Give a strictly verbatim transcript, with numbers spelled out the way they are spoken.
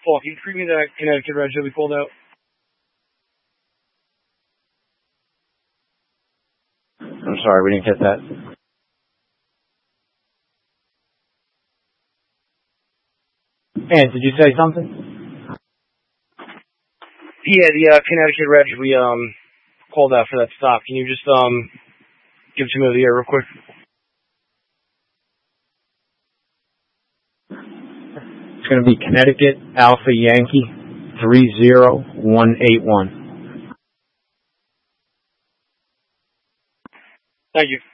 Paul, can you read me that Connecticut reg that we pulled out? I'm sorry, we didn't get that. And did you say something? Yeah, the uh, Connecticut reg we um called out for that stop. Can you just um give it to me over the air real quick? It's going to be Connecticut Alpha Yankee three zero one eight one. Thank you.